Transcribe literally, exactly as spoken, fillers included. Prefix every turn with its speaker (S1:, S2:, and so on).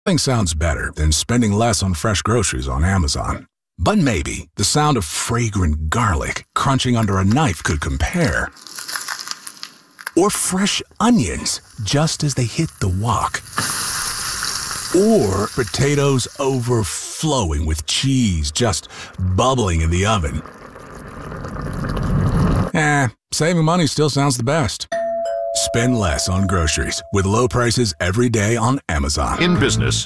S1: Nothing sounds better than spending less on fresh groceries on Amazon. But maybe the sound of fragrant garlic crunching under a knife could compare. Or fresh onions just as they hit the wok. Or potatoes overflowing with cheese just bubbling in the oven. Eh, saving money still sounds the best. Spend less on groceries with low prices every day on Amazon.
S2: In business,